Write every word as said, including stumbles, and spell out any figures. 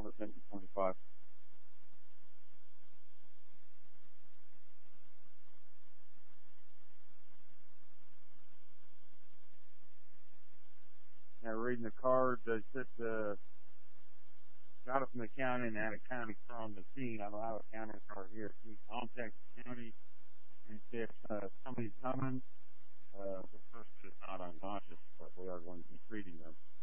Thomas Hinton twenty-five. Now reading the card, they said uh, got it from the county and had a county car on the scene. I don't have a county car here. Can you contact the county and see if uh, somebody's coming? Uh, the person is not unconscious, but we are going to be treating them.